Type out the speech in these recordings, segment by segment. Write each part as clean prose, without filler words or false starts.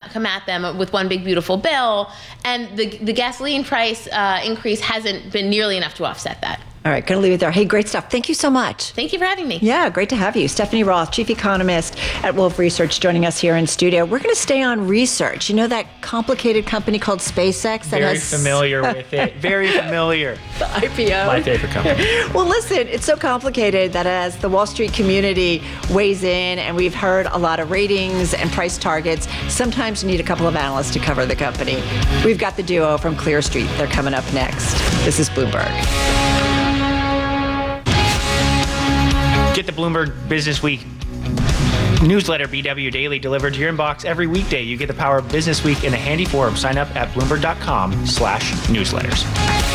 come at them with one big beautiful bill, and the gasoline price increase hasn't been nearly enough to offset that. All right, going to leave it there. Hey, great stuff. Thank you so much. Thank you for having me. Yeah, great to have you. Stephanie Roth, Chief Economist at Wolfe Research, joining us here in studio. We're going to stay on research. You know that complicated company called SpaceX? Very familiar with it. Very familiar. The IPO. My favorite company. Well, listen, it's so complicated that as the Wall Street community weighs in, and we've heard a lot of ratings and price targets, sometimes you need a couple of analysts to cover the company. We've got the duo from Clear Street. They're coming up next. This is Bloomberg. Get the Bloomberg Business Week newsletter, BW Daily, delivered to your inbox every weekday. You get the power of Business Week in a handy form. Sign up at Bloomberg.com/newsletters.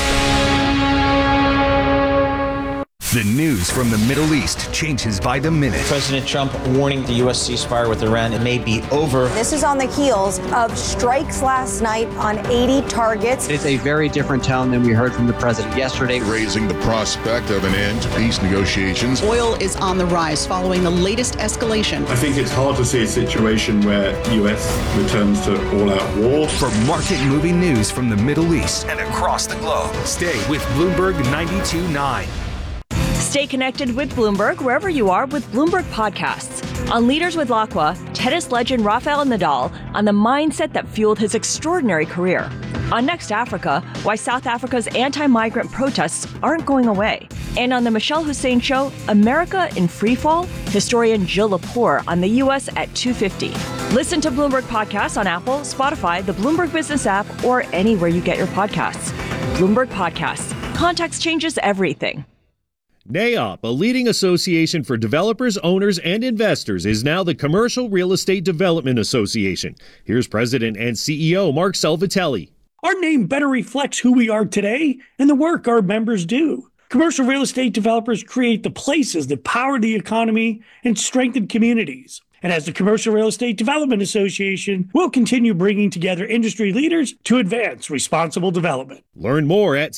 The news from the Middle East changes by the minute. President Trump warning the U.S. ceasefire with Iran, it may be over. This is on the heels of strikes last night on 80 targets. It's a very different tone than we heard from the president yesterday. Raising the prospect of an end to peace negotiations. Oil is on the rise following the latest escalation. I think it's hard to see a situation where U.S. returns to all-out war. For market-moving news from the Middle East and across the globe, stay with Bloomberg 92.9. Stay connected with Bloomberg wherever you are with Bloomberg Podcasts. On Leaders with Lacqua, tennis legend Rafael Nadal on the mindset that fueled his extraordinary career. On Next Africa, why South Africa's anti-migrant protests aren't going away. And on the Michelle Hussein Show, America in Freefall, historian Jill Lepore on the U.S. at 2:50. Listen to Bloomberg Podcasts on Apple, Spotify, the Bloomberg Business app, or anywhere you get your podcasts. Bloomberg Podcasts. Context changes everything. NAIOP, a leading association for developers, owners, and investors, is now the Commercial Real Estate Development Association. Here's President and CEO Mark Salvatelli. Our name better reflects who we are today and the work our members do. Commercial real estate developers create the places that power the economy and strengthen communities. And as the Commercial Real Estate Development Association, we'll continue bringing together industry leaders to advance responsible development. Learn more at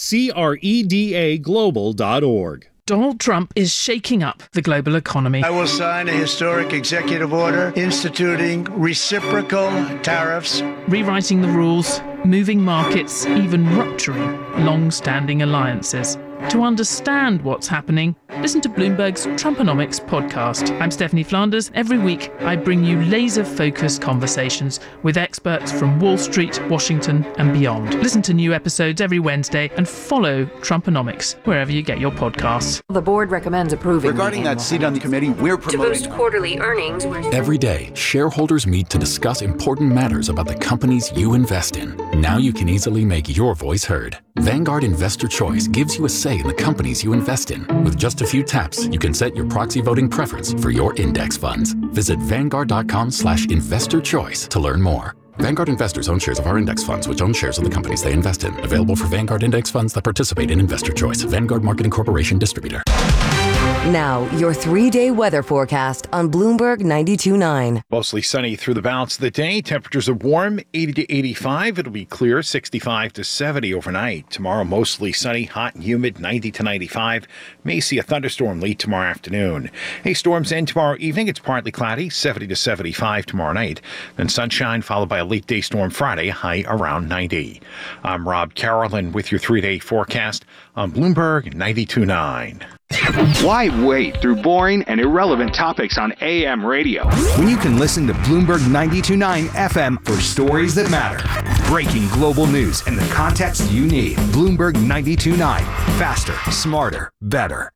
credaglobal.org. Donald Trump is shaking up the global economy. I will sign a historic executive order instituting reciprocal tariffs, rewriting the rules, moving markets, even rupturing long-standing alliances. To understand what's happening, listen to Bloomberg's Trumponomics podcast. I'm Stephanie Flanders. Every week, I bring you laser-focused conversations with experts from Wall Street, Washington, and beyond. Listen to new episodes every Wednesday and follow Trumponomics wherever you get your podcasts. The board recommends approving. Regarding that seat on the committee, we're promoting to boost quarterly earnings. Every day, shareholders meet to discuss important matters about the companies you invest in. Now you can easily make your voice heard. Vanguard Investor Choice gives you a say in the companies you invest in. With just a few taps, you can set your proxy voting preference for your index funds. Visit Vanguard.com/investor choice to learn more. Vanguard investors own shares of our index funds, which own shares of the companies they invest in. Available for Vanguard index funds that participate in Investor Choice. Vanguard Marketing Corporation Distributor. Now, your 3-day weather forecast on Bloomberg 92.9. Mostly sunny through the balance of the day. Temperatures are warm, 80 to 85. It'll be clear, 65 to 70 overnight. Tomorrow, mostly sunny, hot and humid, 90 to 95. May see a thunderstorm late tomorrow afternoon. Hey, storms end tomorrow evening. It's partly cloudy, 70 to 75 tomorrow night. Then sunshine, followed by a late day storm Friday, high around 90. I'm Rob Carolyn with your 3-day forecast on Bloomberg 92.9. Why wait through boring and irrelevant topics on AM radio when you can listen to Bloomberg 92.9 FM for stories that matter? Breaking global news and the context you need. Bloomberg 92.9. Faster, smarter, better.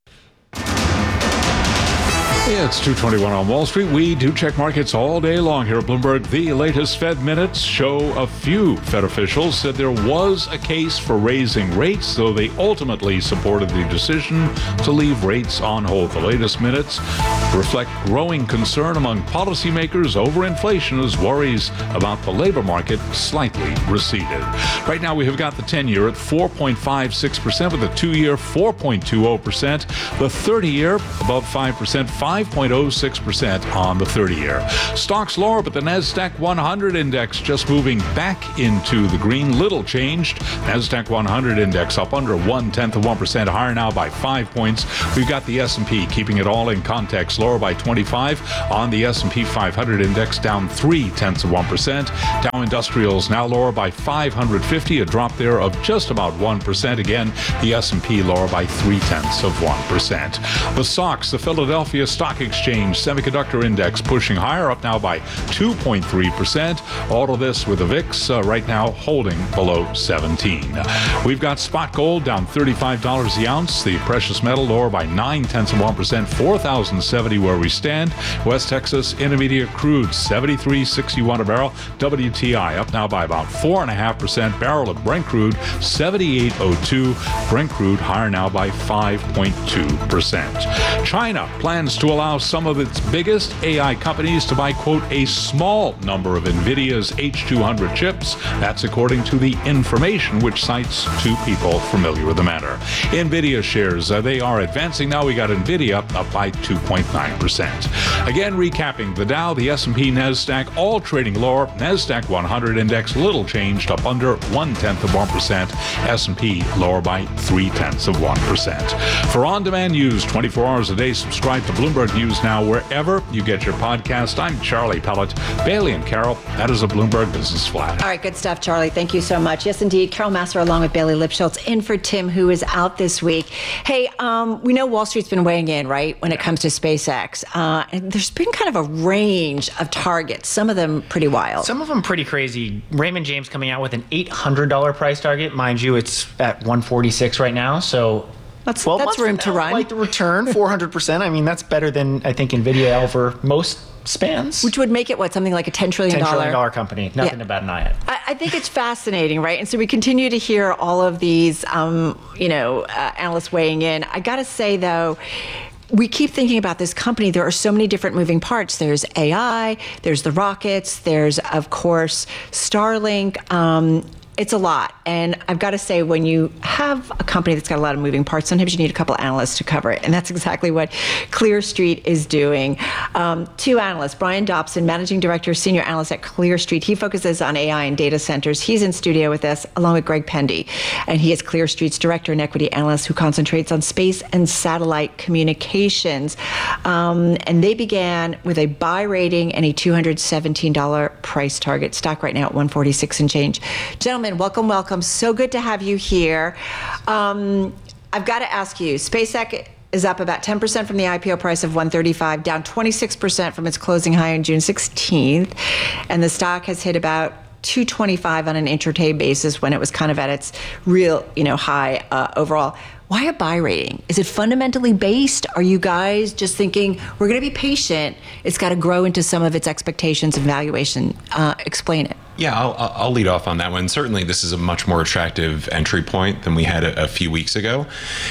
It's 2:21 on Wall Street. We do check markets all day long here at Bloomberg. The latest Fed minutes show a few Fed officials said there was a case for raising rates, though they ultimately supported the decision to leave rates on hold. The latest minutes reflect growing concern among policymakers over inflation as worries about the labor market slightly receded. Right now we have got the 10-year at 4.56% with the 2-year 4.20%, the 30-year above 5%, 5 5.06% on the 30-year. Stocks lower, but the NASDAQ 100 index just moving back into the green. Little changed. NASDAQ 100 index up under 0.1%, higher now by 5 points. We've got the S&P keeping it all in context, lower by 25 on the S&P 500 index, down 0.3%. Dow Industrials now lower by 550, a drop there of just about 1%. Again, the S&P lower by 0.3%. The SOX, the Philadelphia Stock Exchange Semiconductor Index, pushing higher, up now by 2.3%. All of this with the VIX right now holding below 17. We've got spot gold down $35 the ounce. The precious metal lower by 0.9%, 4,070 where we stand. West Texas Intermediate crude 73.61 a barrel. WTI up now by about 4.5%. Barrel of Brent crude 78.02. Brent crude higher now by 5.2%. China plans to allow some of its biggest AI companies to buy, quote, a small number of NVIDIA's H200 chips. That's according to the information, which cites two people familiar with the matter. NVIDIA shares, they are advancing now. We got NVIDIA up by 2.9%. Again, recapping the Dow, the S&P, NASDAQ, all trading lower. NASDAQ 100 index little changed, up under 0.1%. S&P lower by 0.3%. For on-demand news 24 hours a day, subscribe to Bloomberg News Now wherever you get your podcast. I'm Charlie Pellet. Bailey and Carol, that is a Bloomberg Business Flash. All right, good stuff, Charlie. Thank you so much. Yes, indeed. Carol Massar along with Bailey Lipschultz in for Tim, who is out this week. Hey, we know Wall Street's been weighing in, right, when it comes to SpaceX. And there's been kind of a range of targets, some of them pretty wild. Some of them pretty crazy. Raymond James coming out with an $800 price target. Mind you, it's at 146 right now, so that's months room to run. Like the return, 400%. I mean, that's better than I think NVIDIA over most spans. Which would make it, what, something like a $10 trillion company. Nothing to bat an eye at. I think it's fascinating, right? And so we continue to hear all of these, analysts weighing in. I got to say, though, we keep thinking about this company. There are so many different moving parts. There's AI, there's the rockets, there's, of course, Starlink. It's a lot. And I've got to say, when you have a company that's got a lot of moving parts, sometimes you need a couple analysts to cover it. And that's exactly what Clear Street is doing. Two analysts, Brian Dobson, Managing Director, Senior Analyst at Clear Street. He focuses on AI and data centers. He's in studio with us, along with Greg Pendy. And he is Clear Street's Director and Equity Analyst who concentrates on space and satellite communications. And they began with a buy rating and a $217 price target. Stock right now at 146 and change. Gentlemen, welcome. So good to have you here. I've got to ask you, SpaceX is up about 10% from the IPO price of $135, down 26% from its closing high on June 16th. And the stock has hit about $225 on an intraday basis when it was kind of at its real, high overall. Why a buy rating? Is it fundamentally based? Are you guys just thinking, we're going to be patient, it's got to grow into some of its expectations and valuation? Explain it. Yeah, I'll lead off on that one. Certainly, this is a much more attractive entry point than we had a few weeks ago.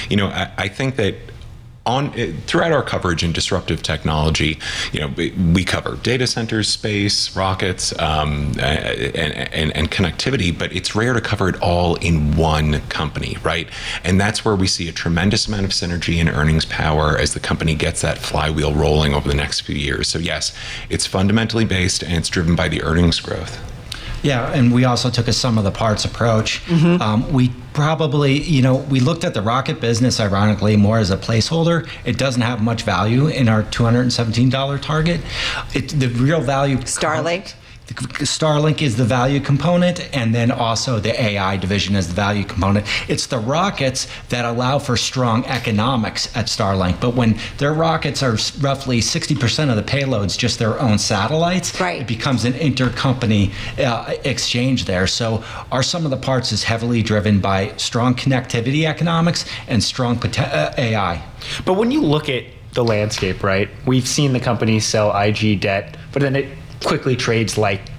I think that throughout our coverage in disruptive technology, we cover data centers, space, rockets, and connectivity, but it's rare to cover it all in one company, right? And that's where we see a tremendous amount of synergy and earnings power as the company gets that flywheel rolling over the next few years. So yes, it's fundamentally based and it's driven by the earnings growth. Yeah, and we also took a sum of the parts approach. Mm-hmm. We probably, we looked at the rocket business, ironically, more as a placeholder. It doesn't have much value in our $217 target. The real value... Starlink? Starlink is the value component, and then also the AI division is the value component. It's the rockets that allow for strong economics at Starlink. But when their rockets are roughly 60% of the payloads just their own satellites, right, it becomes an intercompany exchange there. So our sum of the parts is heavily driven by strong connectivity economics and strong AI. But when you look at the landscape, right, we've seen the company sell IG debt, but then it quickly trades like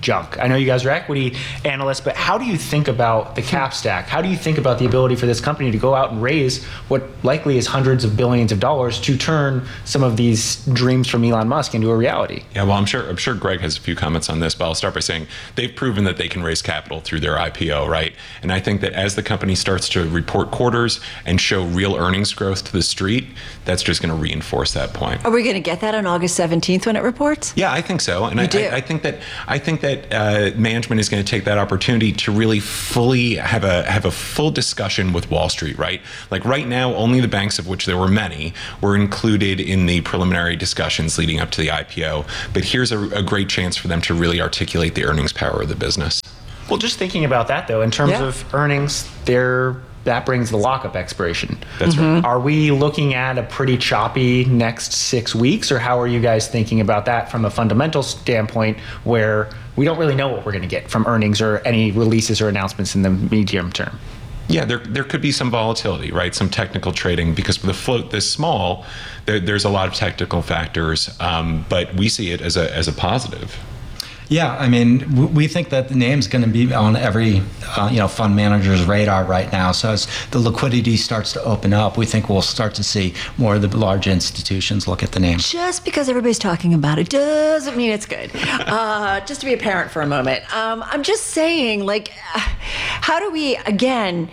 junk. I know you guys are equity analysts, but how do you think about the cap stack? How do you think about the ability for this company to go out and raise what likely is hundreds of billions of dollars to turn some of these dreams from Elon Musk into a reality? Yeah, well, I'm sure Greg has a few comments on this, but I'll start by saying they've proven that they can raise capital through their IPO, right? And I think that as the company starts to report quarters and show real earnings growth to the street, that's just going to reinforce that point. Are we going to get that on August 17th when it reports? Yeah, I think so. And I think that management is going to take that opportunity to really fully have a full discussion with Wall Street, right? Like right now, only the banks, of which there were many, were included in the preliminary discussions leading up to the IPO. But here's a great chance for them to really articulate the earnings power of the business. Well, just thinking about that, though, in terms of earnings, that brings the lockup expiration. That's right. Are we looking at a pretty choppy next 6 weeks, or how are you guys thinking about that from a fundamental standpoint where we don't really know what we're going to get from earnings or any releases or announcements in the medium term? Yeah, there could be some volatility, right? Some technical trading, because with a float this small, there's a lot of technical factors, but we see it as a positive. Yeah, I mean, we think that the name's going to be on every fund manager's radar right now. So as the liquidity starts to open up, we think we'll start to see more of the large institutions look at the name. Just because everybody's talking about it doesn't mean it's good. Just to be a parent for a moment, I'm just saying, how do we, again,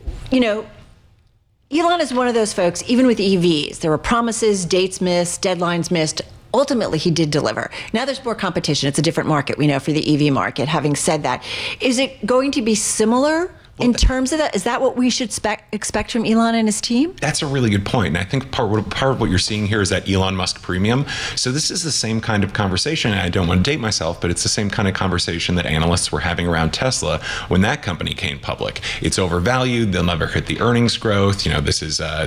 Elon is one of those folks, even with EVs, there were promises, dates missed, deadlines missed. Ultimately, he did deliver. Now there's more competition. It's a different market, we know, for the EV market. Having said that, is it going to be similar in terms of that? Is that what we should expect from Elon and his team? That's a really good point. And I think part of what you're seeing here is that Elon Musk premium. So this is the same kind of conversation. I don't want to date myself, but it's the same kind of conversation that analysts were having around Tesla when that company came public. It's overvalued. They'll never hit the earnings growth. This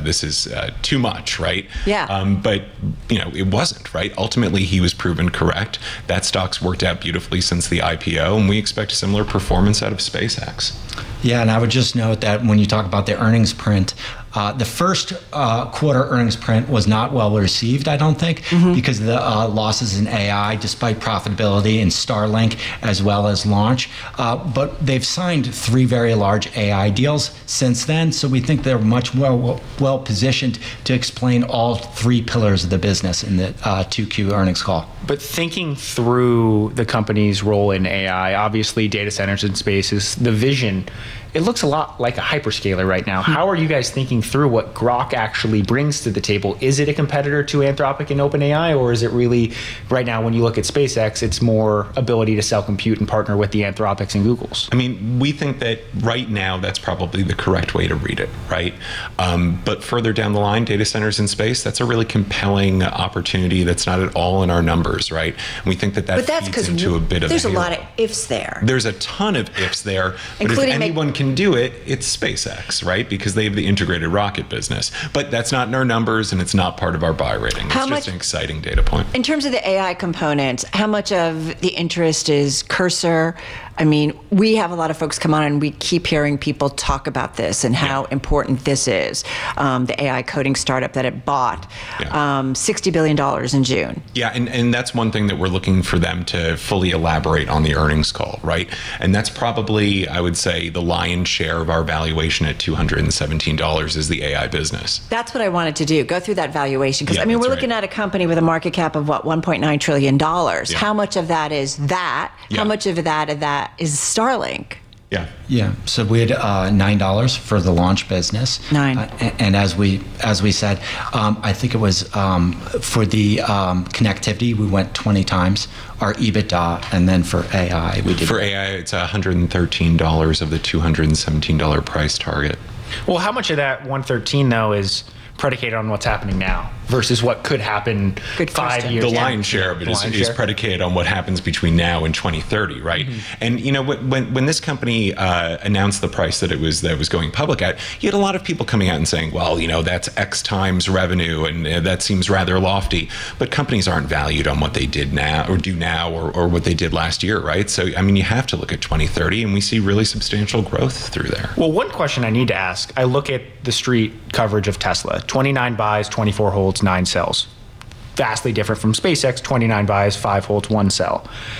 is too much, right? Yeah. But it wasn't, right? Ultimately, he was proven correct. That stock's worked out beautifully since the IPO, and we expect a similar performance out of SpaceX. Yeah, and I would just note that when you talk about the earnings print, the first quarter earnings print was not well received, I don't think, because of the losses in AI, despite profitability in Starlink as well as launch. But they've signed 3 very large AI deals since then, so we think they're much more well positioned to explain all 3 pillars of the business in the 2Q earnings call. But thinking through the company's role in AI, obviously data centers and spaces, the vision, it looks a lot like a hyperscaler right now. How are you guys thinking through what Grok actually brings to the table? Is it a competitor to Anthropic and OpenAI, or is it really, right now when you look at SpaceX, it's more ability to sell compute and partner with the Anthropics and Googles? I mean, we think that right now that's probably the correct way to read it, right? But further down the line, data centers in space, that's a really compelling opportunity that's not at all in our numbers, right? And we think that feeds into a bit of there's a lot of ifs there. There's a ton of ifs there, but if anyone can do it, it's SpaceX, right? Because they have the integrated rocket business. But that's not in our numbers, and it's not part of our buy rating. It's just an exciting data point. In terms of the AI component, how much of the interest is Cursor? I mean, we have a lot of folks come on and we keep hearing people talk about this and how important this is. The AI coding startup that it bought, $60 billion in June. Yeah, and that's one thing that we're looking for them to fully elaborate on the earnings call, right? And that's probably, I would say, the lion's share of our valuation at $217 is the AI business. That's what I wanted to do, go through that valuation. Because, we're looking at a company with a market cap of, $1.9 trillion. How much of that is that? How much of that is Starlink? Yeah. So we had $9 for the launch business. And as we said, I think it was for the connectivity, we went 20 times our EBITDA, and then for AI, we did. For AI, it's $113 of the $217 price target. Well, how much of that 113 though is predicated on what's happening now versus what could happen 5 years? The lion's share of it is predicated on what happens between now and 2030, right? And when this company announced the price that it was going public at, you had a lot of people coming out and saying, well, that's X times revenue, and that seems rather lofty. But companies aren't valued on what they did now or what they did last year, right? So you have to look at 2030, and we see really substantial growth through there. Well, one question I need to ask, I look at the street coverage of Tesla. 29 buys, 24 holds, 9 sells. Vastly different from SpaceX, 29 buys, 5 holds, 1 sell.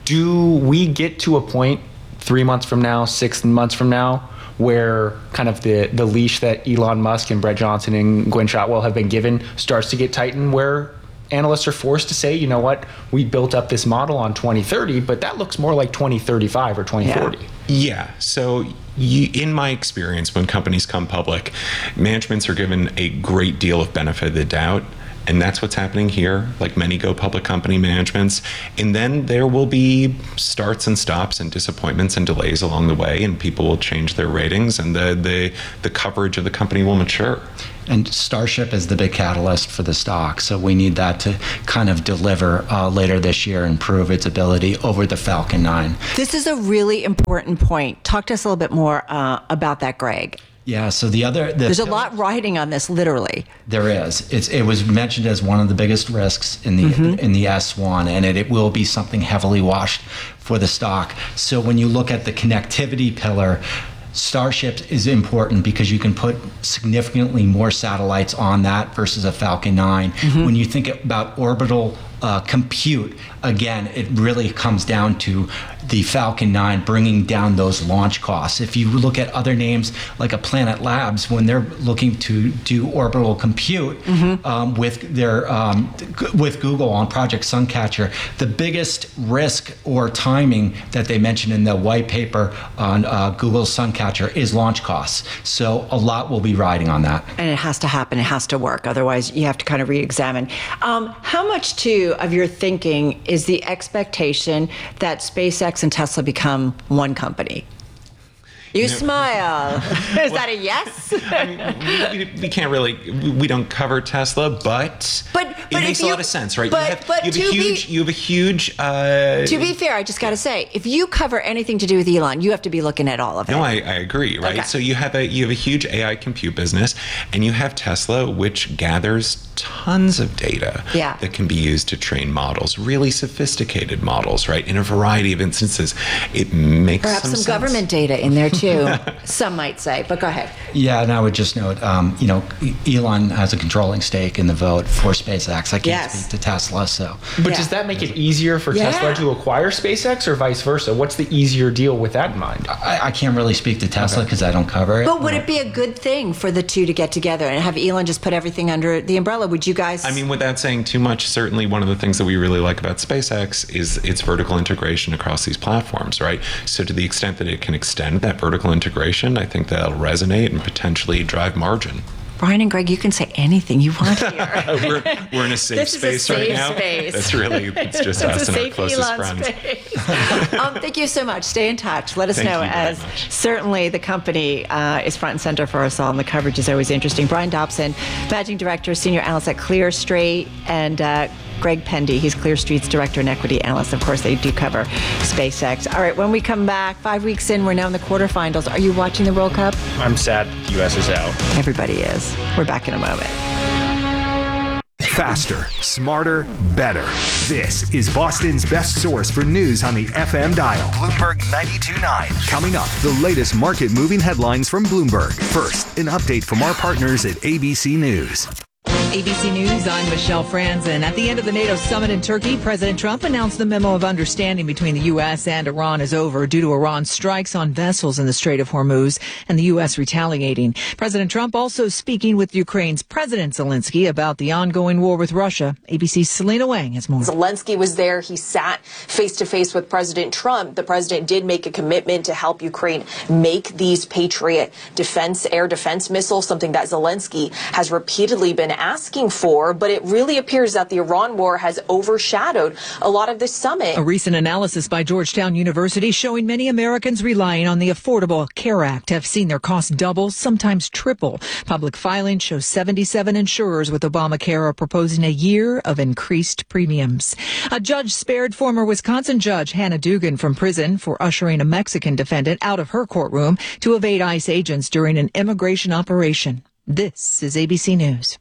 Do we get to a point 3 months from now, 6 months from now, where kind of the leash that Elon Musk and Brett Johnson and Gwynne Shotwell have been given starts to get tightened, where analysts are forced to say, you know what, we built up this model on 2030, but that looks more like 2035 or 2040. Yeah. So in my experience, when companies come public, managements are given a great deal of benefit of the doubt. And that's what's happening here, like many go public company managements. And then there will be starts and stops and disappointments and delays along the way, and people will change their ratings, and the coverage of the company will mature. And Starship is the big catalyst for the stock. So we need that to kind of deliver later this year and prove its ability over the Falcon 9. This is a really important point. Talk to us a little bit more about that, Greg. Yeah, so there's a lot riding on this, literally. There is. It was mentioned as one of the biggest risks in the S1, and it will be something heavily watched for the stock. So when you look at the connectivity pillar, Starship is important because you can put significantly more satellites on that versus a Falcon 9. When you think about orbital compute, again, it really comes down to the Falcon 9 bringing down those launch costs. If you look at other names like a Planet Labs, when they're looking to do orbital compute with Google on Project Suncatcher, the biggest risk or timing that they mentioned in the white paper on Google's Suncatcher is launch costs. So a lot will be riding on that. And it has to happen. It has to work. Otherwise, you have to kind of re-examine. How much, too, of your thinking is the expectation that SpaceX and Tesla become one company? You smile. Is that a yes? I mean, we can't really, we don't cover Tesla, but it makes a lot of sense, right? You have a huge. To be fair, I just got to say, if you cover anything to do with Elon, you have to be looking at all of it. No, I agree, right? Okay. So you have a huge AI compute business, and you have Tesla, which gathers tons of data that can be used to train models, really sophisticated models, right? In a variety of instances, it makes perhaps some government data in there too. Some might say, but go ahead. Yeah, and I would just note, Elon has a controlling stake in the vote for SpaceX. I can't speak to Tesla, so. But does that make it easier for Tesla to acquire SpaceX, or vice versa? What's the easier deal with that in mind? I can't really speak to Tesla because I don't cover it. But would it be a good thing for the two to get together and have Elon just put everything under the umbrella? Would you guys? I mean, without saying too much, certainly one of the things that we really like about SpaceX is its vertical integration across these platforms, right? So to the extent that it can extend that vertical integration, I think that'll resonate and potentially drive margin. Brian and Greg, you can say anything you want here. we're in a safe space right now. That's really, it's just us and our closest friends. Thank you so much. Stay in touch. Let us know, as certainly the company is front and center for us all, and the coverage is always interesting. Brian Dobson, Managing Director, Senior Analyst at Clear Street, and Greg Pendy, he's Clear Street's Director and Equity Analyst. Of course, they do cover SpaceX. All right, when we come back, 5 weeks in, we're now in the quarterfinals. Are you watching the World Cup? I'm sad the U.S. is out. Everybody is. We're back in a moment. Faster, smarter, better. This is Boston's best source for news on the FM dial. Bloomberg 92.9. Coming up, the latest market-moving headlines from Bloomberg. First, an update from our partners at ABC News. ABC News, I'm Michelle Franzen. At the end of the NATO summit in Turkey, President Trump announced the memo of understanding between the U.S. and Iran is over due to Iran's strikes on vessels in the Strait of Hormuz and the U.S. retaliating. President Trump also speaking with Ukraine's President Zelensky about the ongoing war with Russia. ABC's Selena Wang has more. Zelensky was there. He sat face-to-face with President Trump. The president did make a commitment to help Ukraine make these Patriot air defense missiles, something that Zelensky has repeatedly been asking for, but it really appears that the Iran war has overshadowed a lot of this summit. A recent analysis by Georgetown University showing many Americans relying on the Affordable Care Act have seen their costs double, sometimes triple. Public filing shows 77 insurers with Obamacare are proposing a year of increased premiums. A judge spared former Wisconsin judge Hannah Dugan from prison for ushering a Mexican defendant out of her courtroom to evade ICE agents during an immigration operation. This is ABC News.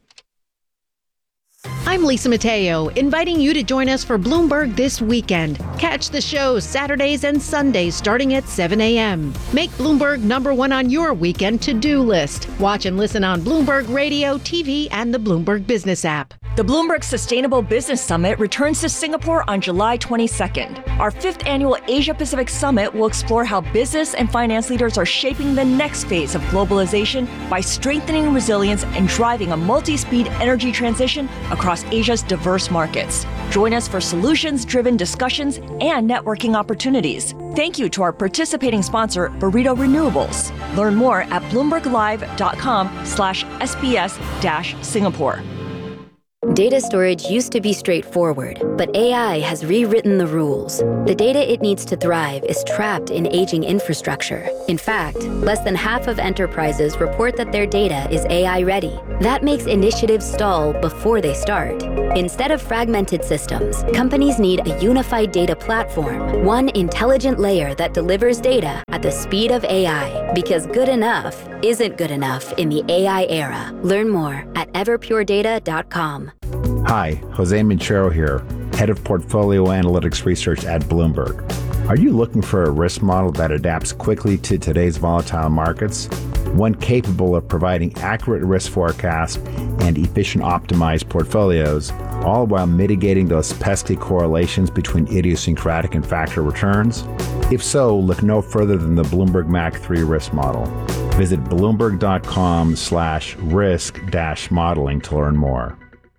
I'm Lisa Mateo, inviting you to join us for Bloomberg This Weekend. Catch the show Saturdays and Sundays starting at 7 a.m. Make Bloomberg #1 on your weekend to-do list. Watch and listen on Bloomberg Radio, TV, and the Bloomberg Business app. The Bloomberg Sustainable Business Summit returns to Singapore on July 22nd. Our 5th annual Asia-Pacific Summit will explore how business and finance leaders are shaping the next phase of globalization by strengthening resilience and driving a multi-speed energy transition across Asia's diverse markets. Join us for solutions-driven discussions and networking opportunities. Thank you to our participating sponsor, Burrito Renewables. Learn more at bloomberglive.com/SBS-Singapore. Data storage used to be straightforward, but AI has rewritten the rules. The data it needs to thrive is trapped in aging infrastructure. In fact, less than half of enterprises report that their data is AI ready. That makes initiatives stall before they start. Instead of fragmented systems, companies need a unified data platform, one intelligent layer that delivers data at the speed of AI. Because good enough isn't good enough in the AI era. Learn more at everpuredata.com. Hi, Jose Minchero here, Head of Portfolio Analytics Research at Bloomberg. Are you looking for a risk model that adapts quickly to today's volatile markets? One capable of providing accurate risk forecasts and efficient optimized portfolios, all while mitigating those pesky correlations between idiosyncratic and factor returns? If so, look no further than the Bloomberg MAC 3 risk model. Visit bloomberg.com/risk-modeling to learn more.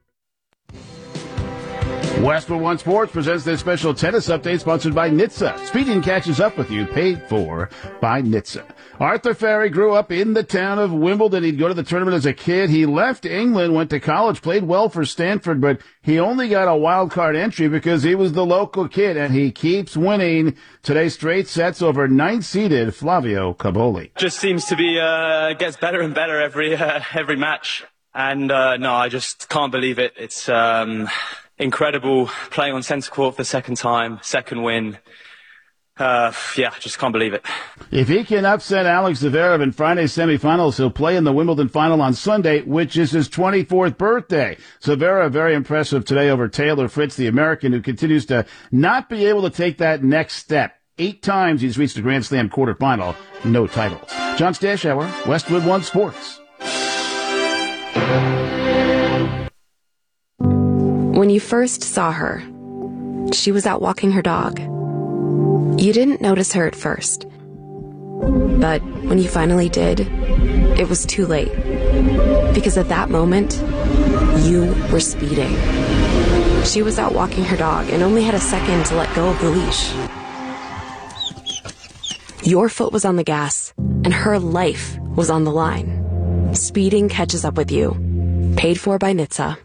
Westwood One Sports presents this special tennis update sponsored by NHTSA. Speeding catches up with you, paid for by NHTSA. Arthur Ferry grew up in the town of Wimbledon. He'd go to the tournament as a kid. He left England, went to college, played well for Stanford, but he only got a wild card entry because he was the local kid, and he keeps winning. Today, straight sets over ninth-seeded Flavio Caboli. Just seems to be, gets better and better every match. And, no, I just can't believe it. It's, incredible playing on centre court for the second time, second win. Just can't believe it. If he can upset Alex Zverev in Friday's semifinals, he'll play in the Wimbledon final on Sunday, which is his 24th birthday. Zverev very impressive today over Taylor Fritz, the American, who continues to not be able to take that next step. 8 times he's reached a Grand Slam quarterfinal, no titles. John Stashower, Westwood One Sports. When you first saw her, she was out walking her dog. You didn't notice her at first. But when you finally did, it was too late. Because at that moment, you were speeding. She was out walking her dog and only had a second to let go of the leash. Your foot was on the gas, and her life was on the line. Speeding catches up with you. Paid for by NHTSA.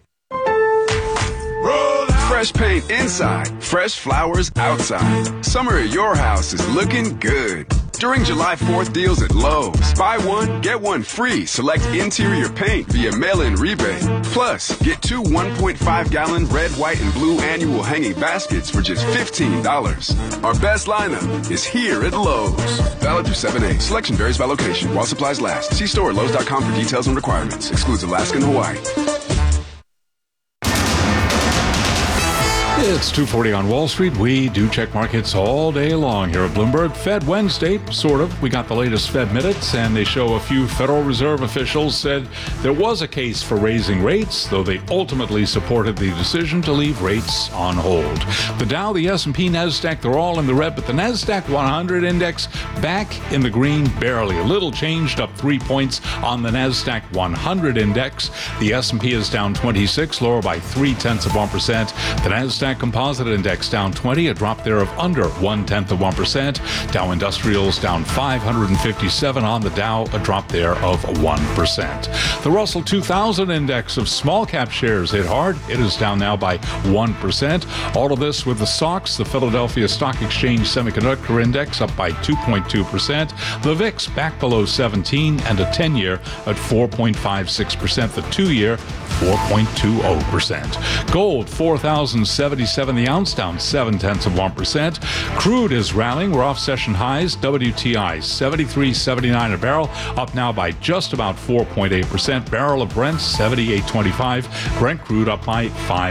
Fresh paint inside, fresh flowers outside. Summer at your house is looking good. During July 4th deals at Lowe's, buy one, get one free. Select interior paint via mail-in rebate. Plus, get 2 1.5-gallon red, white, and blue annual hanging baskets for just $15. Our best lineup is here at Lowe's. Valid through 7/8. Selection varies by location while supplies last. See store at Lowe's.com for details and requirements. Excludes Alaska and Hawaii. It's 2:40 on Wall Street. We do check markets all day long here at Bloomberg. Fed Wednesday, sort of. We got the latest Fed minutes, and they show a few Federal Reserve officials said there was a case for raising rates, though they ultimately supported the decision to leave rates on hold. The Dow, the S&P, NASDAQ, they're all in the red, but the NASDAQ 100 index back in the green, barely. A little changed, up 3 points on the NASDAQ 100 index. The S&P is down 26, lower by 0.3%. The NASDAQ Composite Index down 20, a drop there of under 0.1%. Dow Industrials down 557 on the Dow, a drop there of 1%. The Russell 2000 Index of small cap shares hit hard. It is down now by 1%. All of this with the SOX, the Philadelphia Stock Exchange Semiconductor Index, up by 2.2%. The VIX back below 17, and a 10-year at 4.56%. The 2-year 4.20%. Gold 4,070 $77 the ounce, down 0.7%. Crude is rallying. We're off session highs. WTI $73.79 a barrel, up now by just about 4.8%. Barrel of Brent $78.25. Brent crude up by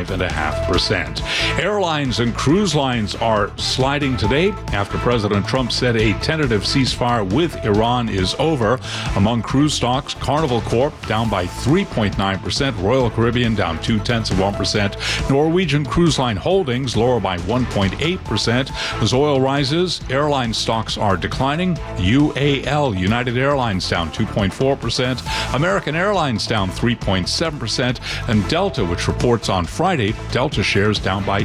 5.5%. Airlines and cruise lines are sliding today after President Trump said a tentative ceasefire with Iran is over. Among cruise stocks, Carnival Corp down by 3.9%. Royal Caribbean down 0.2%. Norwegian Cruise Line Holdings lower by 1.8%. As oil rises, airline stocks are declining. UAL, United Airlines, down 2.4%. American Airlines down 3.7%. And Delta, which reports on Friday, Delta shares down by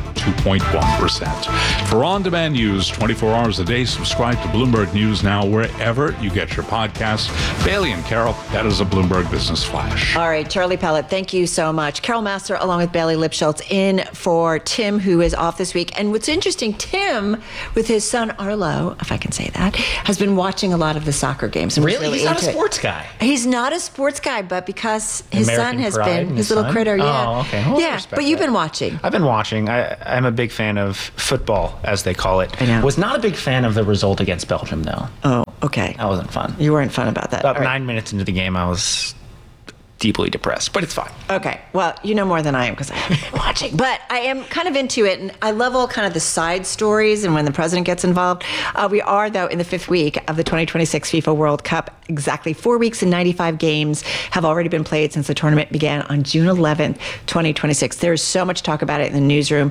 2.1%. For on-demand news 24 hours a day, subscribe to Bloomberg News Now wherever you get your podcasts. Bailey and Carol, that is a Bloomberg Business Flash. All right, Charlie Pellet, thank you so much. Carol Master, along with Bailey Lipschultz, in for Tim, who is off this week. And what's interesting, Tim, with his son Arlo, if I can say that, has been watching a lot of the soccer games. And Really? He's not a sports guy. He's not a sports guy, but because his American son has Pride, been, his little critter, yeah. Oh, okay. Well, I yeah, respect but you've that. been watching. I've been watching. I'm a big fan of football, as they call it. I know. Was not a big fan of the result against Belgium, though. Oh, okay. That wasn't fun. You weren't fun about that. About All right. 9 minutes into the game, I was deeply depressed, but it's fine. Okay. Well, you know more than I am because I haven't been watching. But I am kind of into it, and I love all kind of the side stories and when the president gets involved. We are, though, in the 5th week of the 2026 FIFA World Cup. Exactly 4 weeks and 95 games have already been played since the tournament began on June 11th, 2026. There's so much talk about it in the newsroom.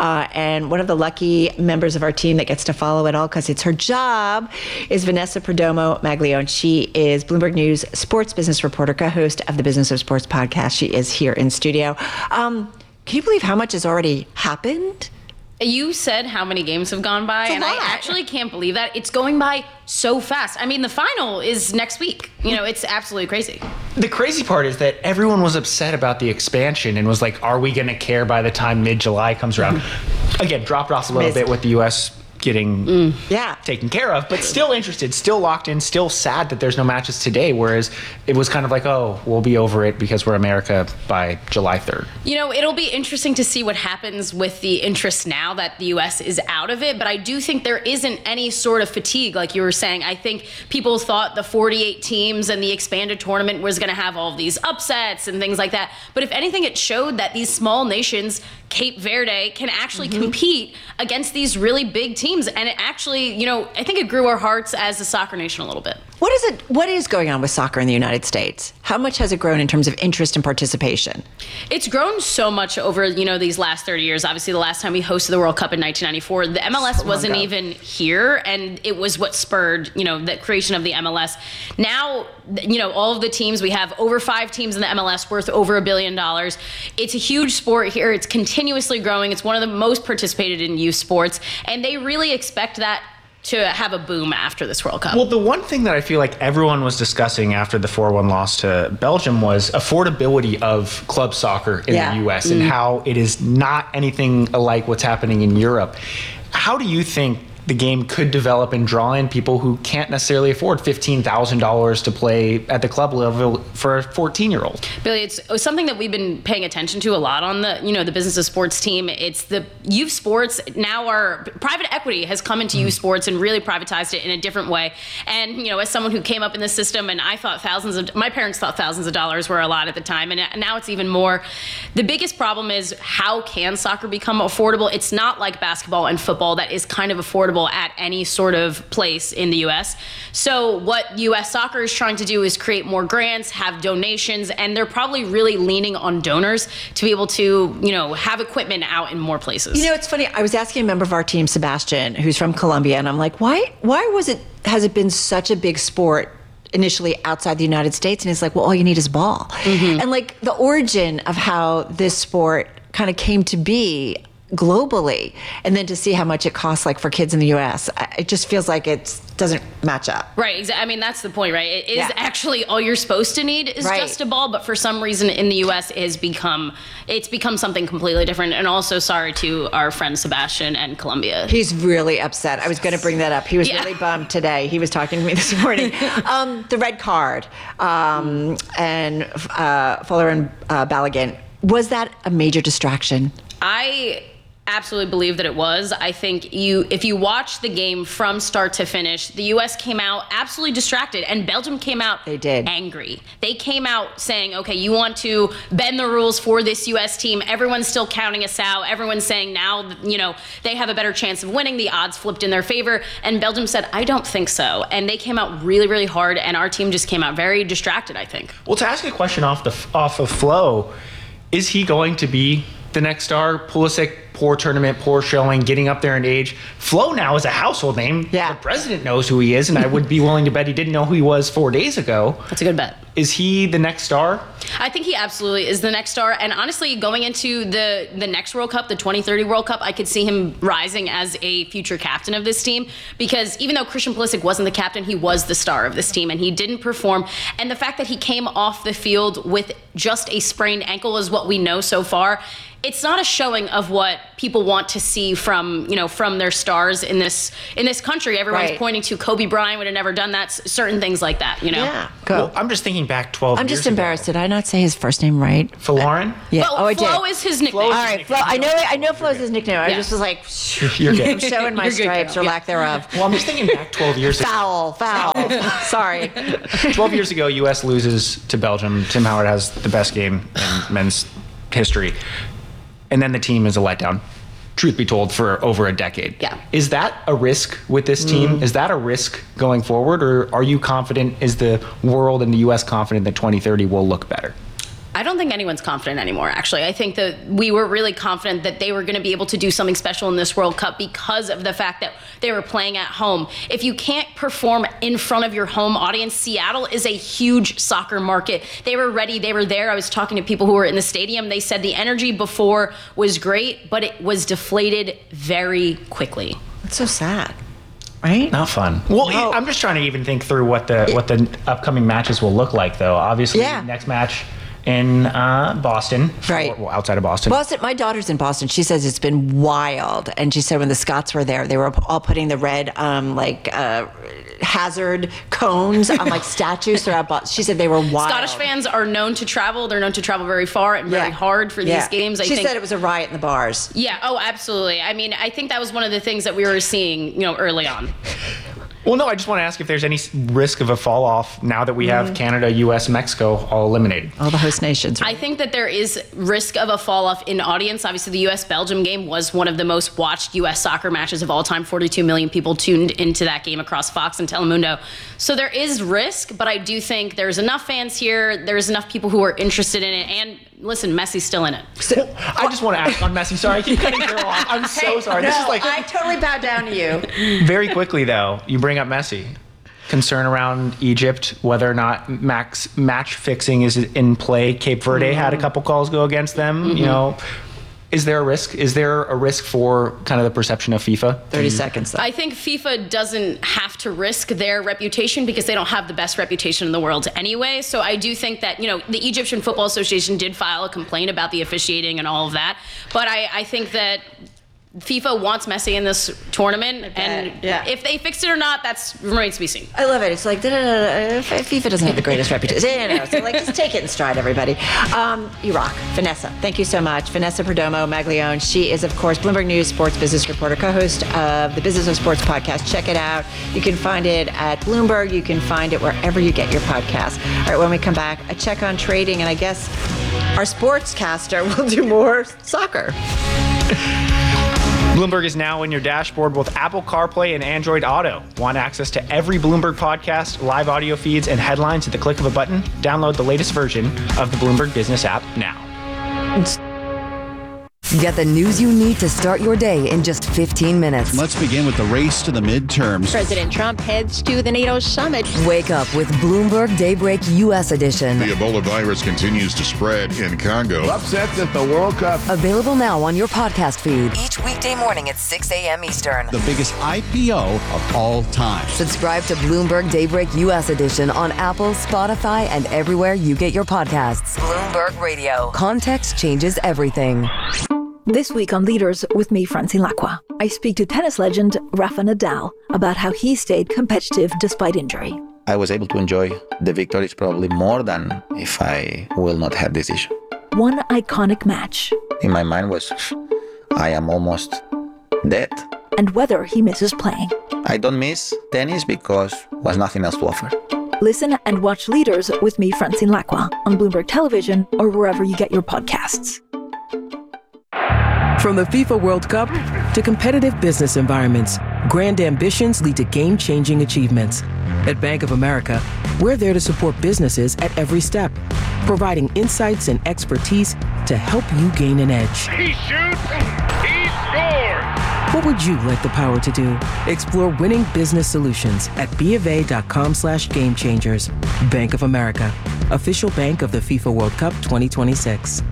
And one of the lucky members of our team that gets to follow it all, because it's her job, is Vanessa Perdomo Maglione. She is Bloomberg News sports business reporter, co-host of the Business of Sports podcast. She is here in studio. Can you believe how much has already happened? You said how many games have gone by, and I actually can't believe that. It's going by so fast. I mean, the final is next week. You know, it's absolutely crazy. The crazy part is that everyone was upset about the expansion and was like, are we going to care by the time mid-July comes around? Again, dropped off a little bit with the U.S. getting taken care of, but still interested, still locked in, still sad that there's no matches today, whereas it was kind of like, oh, we'll be over it because we're America by July 3rd. You know, it'll be interesting to see what happens with the interest now that the U.S. is out of it, but I do think there isn't any sort of fatigue, like you were saying. I think people thought the 48 teams and the expanded tournament was going to have all of these upsets and things like that, but if anything, it showed that these small nations, Cape Verde, can actually compete against these really big teams. And it actually, you know, I think it grew our hearts as a soccer nation a little bit. What is going on with soccer in the United States? How much has it grown in terms of interest and participation? It's grown so much over, you know, these last 30 years. Obviously, the last time we hosted the World Cup in 1994, the MLS wasn't even here, and it was what spurred, you know, the creation of the MLS. Now, you know, all of the teams, we have over 5 teams in the MLS worth over $1 billion. It's a huge sport here. It's continuously growing. It's one of the most participated in youth sports, and they really expect that to have a boom after this World Cup. Well, the one thing that I feel like everyone was discussing after the 4-1 loss to Belgium was affordability of club soccer in the U.S. and how it is not anything like what's happening in Europe. How do you think the game could develop and draw in people who can't necessarily afford $15,000 to play at the club level for a 14-year-old? Billy, it's something that we've been paying attention to a lot on the, you know, the Business of Sports team. It's the youth sports. Now our private equity has come into youth sports and really privatized it in a different way. And, you know, as someone who came up in the system, and I thought my parents thought thousands of dollars were a lot at the time, and now it's even more. The biggest problem is, how can soccer become affordable? It's not like basketball and football that is kind of affordable at any sort of place in the U.S. So what U.S. soccer is trying to do is create more grants, have donations, and they're probably really leaning on donors to be able to, you know, have equipment out in more places. You know, it's funny. I was asking a member of our team, Sebastian, who's from Colombia, and I'm like, why has it been such a big sport initially outside the United States? And he's like, well, all you need is a ball. And like the origin of how this sport kind of came to be globally, and then to see how much it costs, like for kids in the U.S., it just feels like it doesn't match up. Right, exactly. I mean, that's the point, right? It is actually all you're supposed to need is just a ball, but for some reason in the U.S. it's become something completely different. And also, sorry to our friend Sebastian and Colombia. He's really upset. I was going to bring that up. He was really bummed today. He was talking to me this morning. The red card and Fuller and Balogun, was that a major distraction? absolutely believe that it was. I think if you watch the game from start to finish, the U.S. came out absolutely distracted, and Belgium came out angry. They came out saying, okay, you want to bend the rules for this U.S. team. Everyone's still counting us out. Everyone's saying now, they have a better chance of winning. The odds flipped in their favor. And Belgium said, I don't think so. And they came out really, really hard, and our team just came out very distracted, I think. Well, to ask a question off of Flo, is he going to be the next star? Pulisic, poor tournament, poor showing, getting up there in age. Flo now is a household name. Yeah. The president knows who he is, and I would be willing to bet he didn't know who he was 4 days ago. That's a good bet. Is he the next star? I think he absolutely is the next star. And honestly, going into the next World Cup, the 2030 World Cup, I could see him rising as a future captain of this team, because even though Christian Pulisic wasn't the captain, he was the star of this team, and he didn't perform. And the fact that he came off the field with just a sprained ankle is what we know so far. It's not a showing of what people want to see from their stars in this country. Everyone's pointing to Kobe Bryant would have never done that, certain things like that, Yeah, go. Well, I'm just thinking back 12 years I'm just embarrassed. Did I not say his first name right? Folarin? Yeah. Well, I did. Flo is his nickname. All right, Flo. I know Flo's his nickname. I just was like, You're good. I'm showing my stripes or lack thereof. Well, I'm just thinking back 12 years ago. Foul. Sorry. 12 years ago, U.S. loses to Belgium. Tim Howard has the best game in men's history. And then the team is a letdown, truth be told, for over a decade. Yeah. Is that a risk with this team? Is that a risk going forward? Or are you confident, is the world and the U.S. confident that 2030 will look better? I don't think anyone's confident anymore, actually. I think that we were really confident that they were going to be able to do something special in this World Cup because of the fact that they were playing at home. If you can't perform in front of your home audience, Seattle is a huge soccer market. They were ready. They were there. I was talking to people who were in the stadium. They said the energy before was great, but it was deflated very quickly. It's so sad. Right? Not fun. Well, I'm just trying to even think through what the upcoming matches will look like, though. Obviously, next match in Boston, right? Well, outside of Boston. Boston. My daughter's in Boston. She says it's been wild, and she said when the Scots were there, they were all putting the red hazard cones on statues throughout Boston. She said they were wild. Scottish fans are known to travel. They're known to travel very far and very hard for these games. She said it was a riot in the bars. Yeah. Oh, absolutely. I mean, I think that was one of the things that we were seeing, early on. Well, no, I just want to ask if there's any risk of a fall off now that we have Canada, U.S., Mexico all eliminated. All the host nations. Right? I think that there is risk of a fall off in audience. Obviously, the U.S.-Belgium game was one of the most watched U.S. soccer matches of all time. 42 million people tuned into that game across Fox and Telemundo. So there is risk, but I do think there's enough fans here. There's enough people who are interested in it. And listen, Messi's still in it. So, I just want to ask on Messi. Sorry, I keep cutting you off. I'm so sorry. No, This is I totally bow down to you. Very quickly, though, you bring up Messi. Concern around Egypt, whether or not match fixing is in play. Cape Verde had a couple calls go against them. Is there a risk? Is there a risk for kind of the perception of FIFA? 30 seconds. Though. I think FIFA doesn't have to risk their reputation because they don't have the best reputation in the world anyway. So I do think that, the Egyptian Football Association did file a complaint about the officiating and all of that. But I think that FIFA wants Messi in this tournament, and if they fix it or not, that's remains to be seen. I love it. It's like FIFA doesn't have the greatest reputation. So just take it in stride, everybody. You rock, Vanessa. Thank you so much, Vanessa Perdomo Maglione. She is, of course, Bloomberg News sports business reporter, co-host of the Business of Sports podcast. Check it out. You can find it at Bloomberg. You can find it wherever you get your podcast. All right, when we come back, a check on trading, and I guess our sportscaster will do more soccer. Bloomberg is now in your dashboard with Apple CarPlay and Android Auto. Want access to every Bloomberg podcast, live audio feeds, and headlines at the click of a button? Download the latest version of the Bloomberg Business app now. Get the news you need to start your day in just 15 minutes. Let's begin with the race to the midterms. President Trump heads to the NATO summit. Wake up with Bloomberg Daybreak U.S. edition. The Ebola virus continues to spread in Congo. Upsets at the World Cup. Available now on your podcast feed. Each weekday morning at 6 a.m. Eastern. The biggest IPO of all time. Subscribe to Bloomberg Daybreak U.S. edition on Apple, Spotify, and everywhere you get your podcasts. Bloomberg Radio. Context changes everything. This week on Leaders with me, Francine Lacqua, I speak to tennis legend Rafa Nadal about how he stayed competitive despite injury. I was able to enjoy the victories probably more than if I will not have this issue. One iconic match. In my mind was, I am almost dead. And whether he misses playing. I don't miss tennis because was nothing else to offer. Listen and watch Leaders with me, Francine Lacqua, on Bloomberg Television or wherever you get your podcasts. From the FIFA World Cup to competitive business environments, grand ambitions lead to game-changing achievements. At Bank of America, we're there to support businesses at every step, providing insights and expertise to help you gain an edge. He shoots, he scores! What would you like the power to do? Explore winning business solutions at BofA.com/gamechangers. Bank of America, official bank of the FIFA World Cup 2026.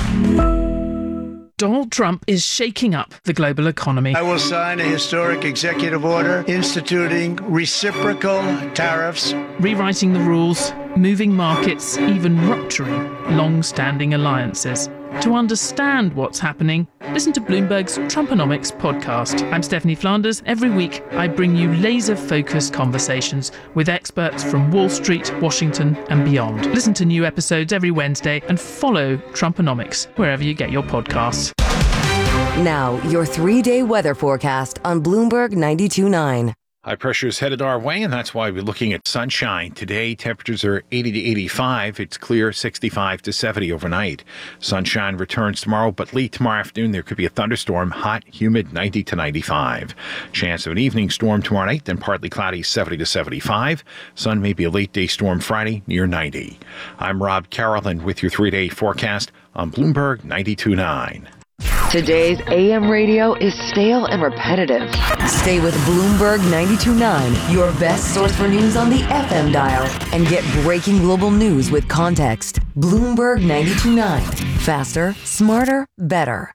Donald Trump is shaking up the global economy. I will sign a historic executive order instituting reciprocal tariffs, rewriting the rules, moving markets, even rupturing long-standing alliances. To understand what's happening, listen to Bloomberg's Trumponomics podcast. I'm Stephanie Flanders. Every week, I bring you laser-focused conversations with experts from Wall Street, Washington, and beyond. Listen to new episodes every Wednesday and follow Trumponomics wherever you get your podcasts. Now, your 3-day weather forecast on Bloomberg 92.9. High pressure is headed our way, and that's why we're looking at sunshine. Today, temperatures are 80 to 85. It's clear, 65 to 70 overnight. Sunshine returns tomorrow, but late tomorrow afternoon, there could be a thunderstorm. Hot, humid, 90 to 95. Chance of an evening storm tomorrow night, then partly cloudy, 70 to 75. Sun may be a late day storm Friday, near 90. I'm Rob Carolyn with your 3-day forecast on Bloomberg 92.9. Today's AM radio is stale and repetitive. Stay with Bloomberg 92.9, your best source for news on the FM dial, and get breaking global news with context. Bloomberg 92.9. Faster, smarter, better.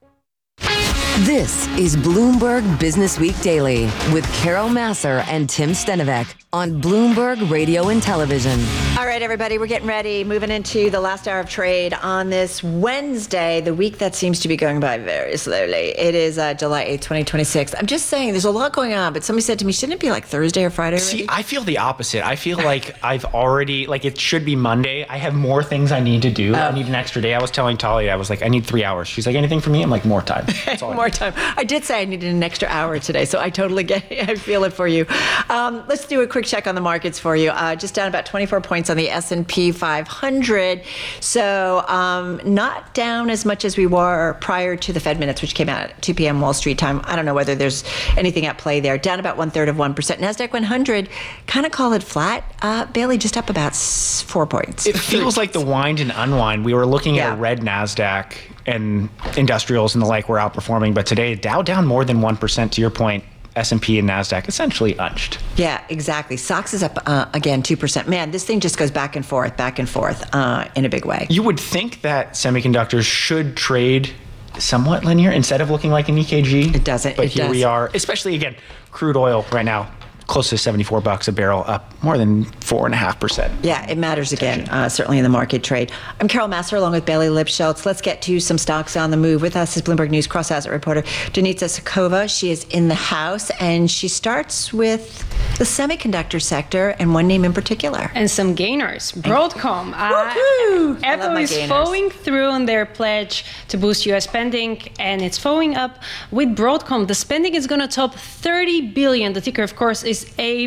This is Bloomberg Business Week Daily with Carol Massar and Tim Stenovec on Bloomberg Radio and Television. All right, everybody, we're getting ready, moving into the last hour of trade on this Wednesday, the week that seems to be going by very slowly. It is July 8th, 2026. I'm just saying there's a lot going on, but somebody said to me, shouldn't it be like Thursday or Friday already? See, I feel the opposite. I feel like I've already, like it should be Monday. I have more things I need to do. I need an extra day. I was telling Talia, I was like, I need 3 hours. She's like, anything for me? I'm like, more time. That's all More time. I did say I needed an extra hour today, so I totally get it. I feel it for you. Let's do a quick check on the markets for you. Just down about 24 points on the S&P 500. So not down as much as we were prior to the Fed minutes, which came out at 2 p.m. Wall Street time. I don't know whether there's anything at play there. Down about 1/3 of 1%. NASDAQ 100, kind of call it flat. Bailey just up about 4 points. It feels like the wind and unwind. We were looking at a red NASDAQ and industrials and the like were outperforming, but today Dow down more than 1%. To your point, S&P and NASDAQ essentially unched. Yeah, exactly. SOX is up again 2%. Man, this thing just goes back and forth in a big way. You would think that semiconductors should trade somewhat linear instead of looking like an EKG. It doesn't. But here we are, especially again, crude oil right now, close to $74 a barrel, up more than 4.5%. Yeah, it matters again, certainly in the market trade. I'm Carol Massar along with Bailey Lipschultz. Let's get to some stocks on the move. With us is Bloomberg News cross-asset reporter Denitsa Sakova. She is in the house, and she starts with the semiconductor sector and one name in particular. And some gainers. Broadcom. Apple is following through on their pledge to boost U.S. spending, and it's following up with Broadcom. The spending is going to top $30 billion. The ticker, of course, is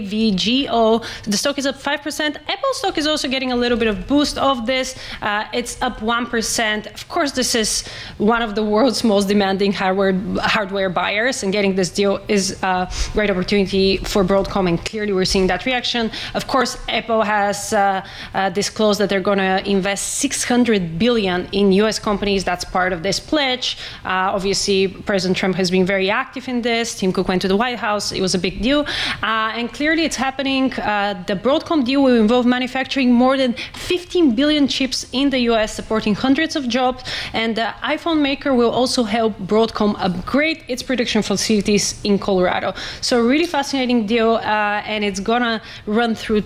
AVGO. The stock is up 5%. Apple stock is also getting a little bit of boost of this. It's up 1%. Of course, this is one of the world's most demanding hardware buyers, and getting this deal is a great opportunity for Broadcom, and clearly we're seeing that reaction. Of course, Apple has disclosed that they're going to invest $600 billion in U.S. companies. That's part of this pledge. Obviously, President Trump has been very active in this. Tim Cook went to the White House. It was a big deal. And clearly it's happening. The Broadcom deal will involve manufacturing more than 15 billion chips in the US, supporting hundreds of jobs. And the iPhone maker will also help Broadcom upgrade its production facilities in Colorado. So really fascinating deal, and it's gonna run through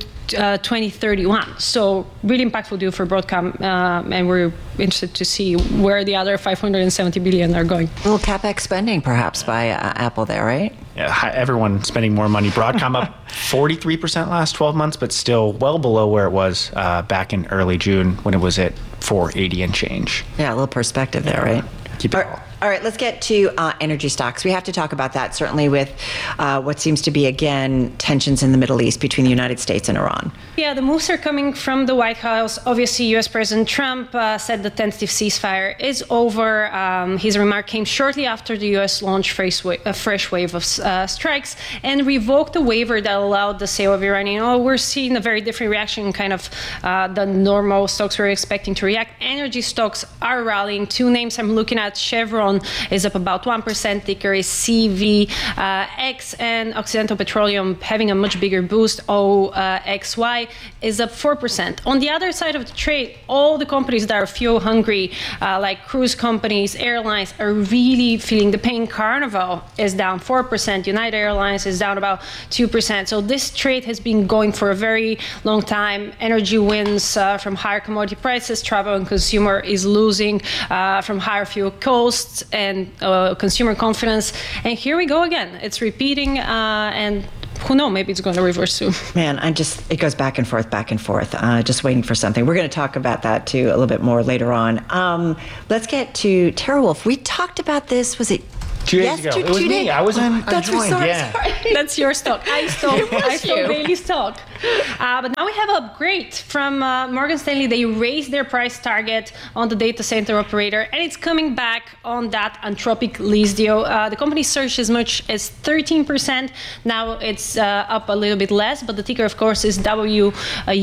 2031. So really impactful deal for Broadcom, and we're interested to see where the other 570 billion are going. A little CapEx spending perhaps by Apple there, right? Yeah, everyone spending more money. Broadcom up 43% last 12 months, but still well below where it was back in early June when it was at $480 and change. Yeah, a little perspective there, right? Keep it all. All right, let's get to energy stocks. We have to talk about that, certainly with what seems to be, again, tensions in the Middle East between the United States and Iran. Yeah, the moves are coming from the White House. Obviously, U.S. President Trump said the tentative ceasefire is over. His remark came shortly after the U.S. launched a fresh wave of strikes and revoked the waiver that allowed the sale of Iranian. We're seeing a very different reaction, kind of the normal stocks we're expecting to react. Energy stocks are rallying. Two names I'm looking at, Chevron is up about 1%, ticker is CVX, and Occidental Petroleum having a much bigger boost, OXY, is up 4%. On the other side of the trade, all the companies that are fuel hungry, like cruise companies, airlines, are really feeling the pain. Carnival is down 4%, United Airlines is down about 2%. So this trade has been going for a very long time. Energy wins from higher commodity prices, travel and consumer is losing from higher fuel costs and consumer confidence. And here we go again. It's repeating, and who knows, maybe it's going to reverse soon. Man, it goes back and forth, just waiting for something. We're going to talk about that too a little bit more later on. Let's get to TeraWulf. We talked about this, was it 2 days ago? It was me. I was on. That's sorry. That's your stock. I stole Bailey's stock. But now we have an upgrade from Morgan Stanley. They raised their price target on the data center operator, and it's coming back on that Anthropic lease deal. The company surged as much as 13%. Now it's up a little bit less, but the ticker, of course, is WULF.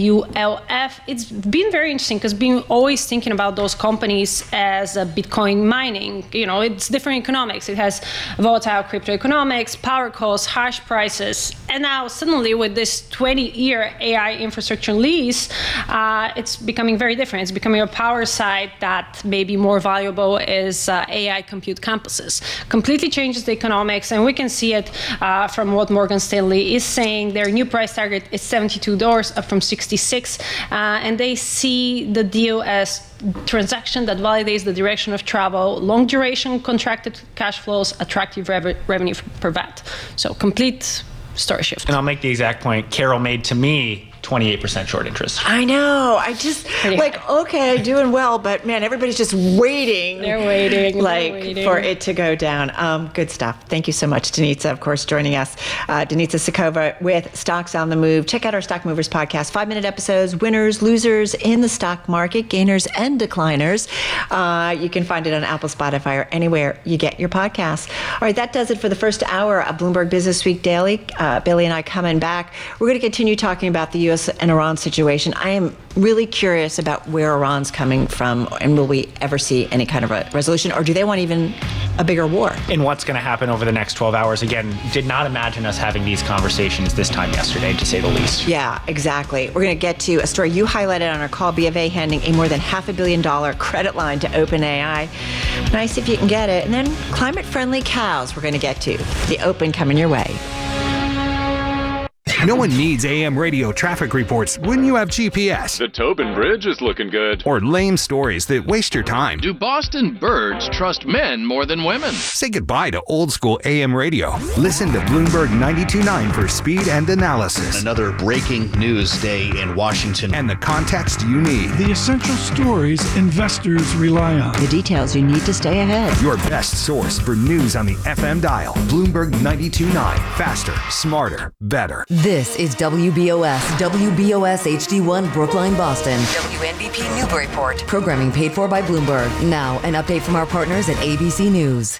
It's been very interesting because been always thinking about those companies as Bitcoin mining. It's different economics. It has volatile crypto economics, power costs, harsh prices, and now suddenly with this 20-year AI infrastructure lease, it's becoming very different. It's becoming a power side that may be more valuable as AI compute campuses. Completely changes the economics, and we can see it from what Morgan Stanley is saying. Their new price target is $72, up from $66, and they see the deal as transaction that validates the direction of travel, long duration contracted cash flows, attractive revenue per VAT. So complete story shift. And I'll make the exact point Carol made to me. 28% short interest. I know. I just okay, doing well, but man, everybody's just waiting. They're waiting. For it to go down. Good stuff. Thank you so much, Danica, of course, joining us. Danica Sakova with Stocks on the Move. Check out our Stock Movers podcast, 5-minute episodes, winners, losers in the stock market, gainers and decliners. You can find it on Apple, Spotify, or anywhere you get your podcasts. All right, that does it for the first hour of Bloomberg Business Week Daily. Billy and I coming back. We're going to continue talking about the U.S. and Iran situation. I am really curious about where Iran's coming from, and will we ever see any kind of a resolution, or do they want even a bigger war? And what's going to happen over the next 12 hours? Again, did not imagine us having these conversations this time yesterday, to say the least. Yeah, exactly. We're going to get to a story you highlighted on our call, BofA handing a more than $500 million credit line to OpenAI. Nice if you can get it. And then climate-friendly cows we're going to get to. The Open coming your way. No one needs AM radio traffic reports when you have GPS. The Tobin Bridge is looking good. Or lame stories that waste your time. Do Boston birds trust men more than women? Say goodbye to old school AM radio. Listen to Bloomberg 92.9 for speed and analysis. Another breaking news day in Washington. And the context you need. The essential stories investors rely on. The details you need to stay ahead. Your best source for news on the FM dial. Bloomberg 92.9. Faster, smarter, better. This is WBOS HD1 Brookline, Boston. WNBP Newburyport. Programming paid for by Bloomberg. Now, an update from our partners at ABC News.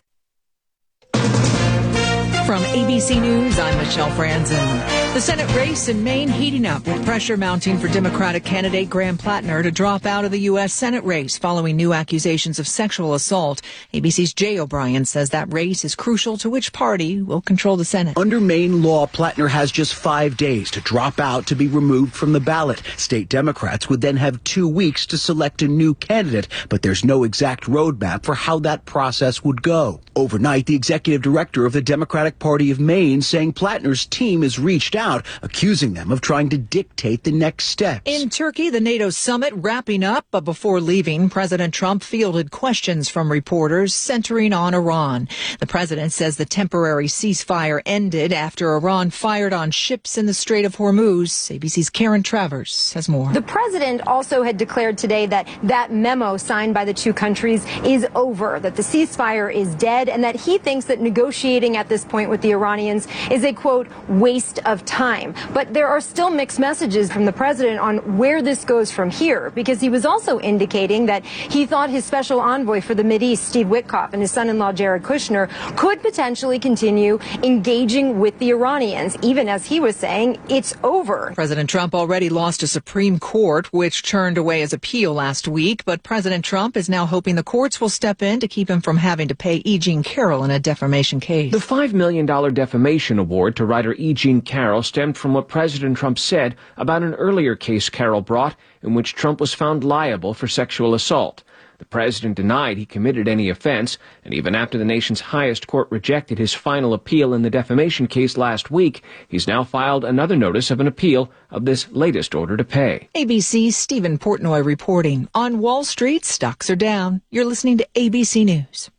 From ABC News, I'm Michelle Franzen. The Senate race in Maine heating up with pressure mounting for Democratic candidate Graham Plattner to drop out of the U.S. Senate race following new accusations of sexual assault. ABC's Jay O'Brien says that race is crucial to which party will control the Senate. Under Maine law, Plattner has just 5 days to drop out to be removed from the ballot. State Democrats would then have 2 weeks to select a new candidate, but there's no exact roadmap for how that process would go. Overnight, the executive director of the Democratic Party of Maine saying Plattner's team has reached out, accusing them of trying to dictate the next steps. In Turkey, the NATO summit wrapping up, but before leaving, President Trump fielded questions from reporters centering on Iran. The president says the temporary ceasefire ended after Iran fired on ships in the Strait of Hormuz. ABC's Karen Travers has more. The president also had declared today that that memo signed by the two countries is over, that the ceasefire is dead, and that he thinks that negotiating at this point with the Iranians is a, quote, waste of time. But there are still mixed messages from the president on where this goes from here, because he was also indicating that he thought his special envoy for the Mideast, Steve Witkoff, and his son-in-law, Jared Kushner, could potentially continue engaging with the Iranians, even as he was saying it's over. President Trump already lost a Supreme Court, which turned away his appeal last week, but President Trump is now hoping the courts will step in to keep him from having to pay E. Jean Carroll in a defamation case. The $5 million defamation award to writer E. Jean Carroll stemmed from what President Trump said about an earlier case Carroll brought in which Trump was found liable for sexual assault. The president denied he committed any offense, and even after the nation's highest court rejected his final appeal in the defamation case last week, he's now filed another notice of an appeal of this latest order to pay. ABC's Stephen Portnoy reporting. On Wall Street, stocks are down. You're listening to ABC News.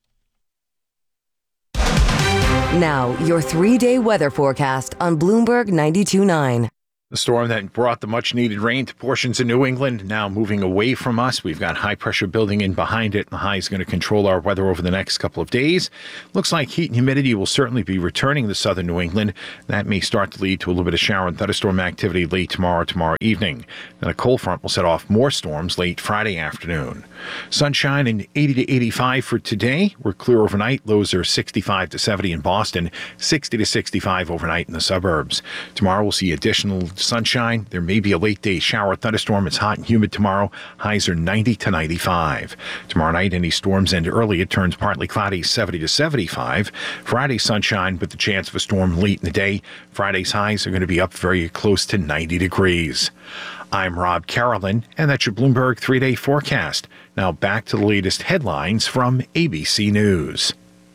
Now, your 3-day weather forecast on Bloomberg 92.9. The storm that brought the much-needed rain to portions of New England now moving away from us. We've got high pressure building in behind it. The high is going to control our weather over the next couple of days. Looks like heat and humidity will certainly be returning to southern New England. That may start to lead to a little bit of shower and thunderstorm activity late tomorrow evening. Then a cold front will set off more storms late Friday afternoon. Sunshine and 80 to 85 for today. We're clear overnight. Lows are 65 to 70 in Boston, 60 to 65 overnight in the suburbs. Tomorrow we'll see additional sunshine. There may be a late day shower thunderstorm. It's hot and humid tomorrow. Highs are 90 to 95. Tomorrow night, any storms end early. It turns partly cloudy, 70 to 75. Friday, sunshine, but the chance of a storm late in the day. Friday's highs are going to be up very close to 90 degrees. I'm Rob Carolyn, and that's your Bloomberg 3-day forecast. Now back to the latest headlines from ABC News.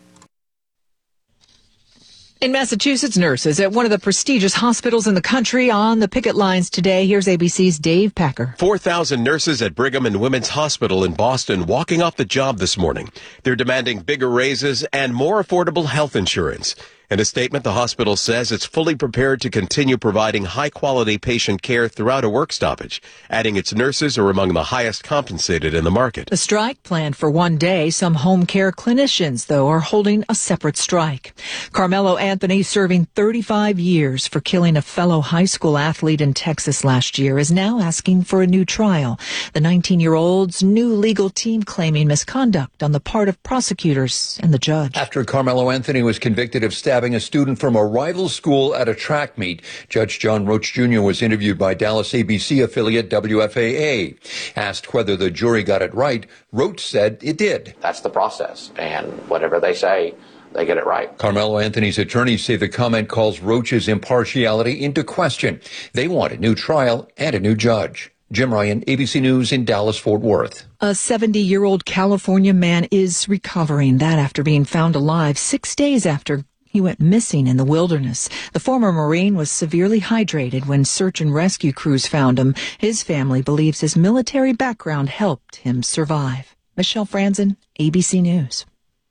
In Massachusetts, nurses at one of the prestigious hospitals in the country on the picket lines today. Here's ABC's Dave Packer. 4,000 nurses at Brigham and Women's Hospital in Boston walking off the job this morning. They're demanding bigger raises and more affordable health insurance. In a statement, the hospital says it's fully prepared to continue providing high-quality patient care throughout a work stoppage, adding its nurses are among the highest compensated in the market. The strike planned for one day. Some home care clinicians, though, are holding a separate strike. Carmelo Anthony, serving 35 years for killing a fellow high school athlete in Texas last year, is now asking for a new trial. The 19-year-old's new legal team claiming misconduct on the part of prosecutors and the judge. After Carmelo Anthony was convicted of stabbing a student from a rival school at a track meet, Judge John Roach Jr. was interviewed by Dallas ABC affiliate WFAA. Asked whether the jury got it right, Roach said it did. That's the process, and whatever they say, they get it right. Carmelo Anthony's attorneys say the comment calls Roach's impartiality into question. They want a new trial and a new judge. Jim Ryan, ABC News in Dallas-Fort Worth. A 70-year-old California man is recovering, that after being found alive 6 days after he went missing in the wilderness. The former Marine was severely hydrated when search and rescue crews found him. His family believes his military background helped him survive. Michelle Franzen, ABC News.